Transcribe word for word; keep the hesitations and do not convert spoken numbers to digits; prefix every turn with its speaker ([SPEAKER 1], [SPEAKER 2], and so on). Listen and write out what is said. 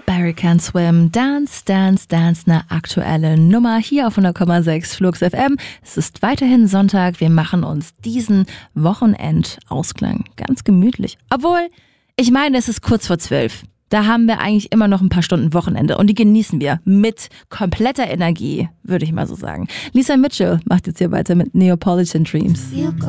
[SPEAKER 1] Barry Can Swim, Dance, Dance, Dance, eine aktuelle Nummer hier auf hundert Komma sechs Flux F M. Es ist weiterhin Sonntag, wir machen uns diesen Wochenendausklang ganz gemütlich. Obwohl, ich meine, es ist kurz vor zwölf. Da haben wir eigentlich immer noch ein paar Stunden Wochenende und die genießen wir mit kompletter Energie, würde ich mal so sagen. Lisa Mitchell macht jetzt hier weiter mit Neapolitan Dreams.